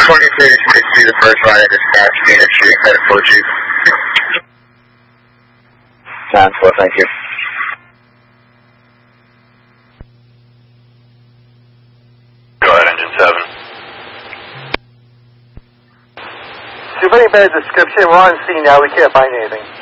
23 the first line of dispatch, Phoenix Street, headed for Chief. 9-4, thank you. Go ahead, engine 7. See if any better description. We're on scene now. We can't find anything.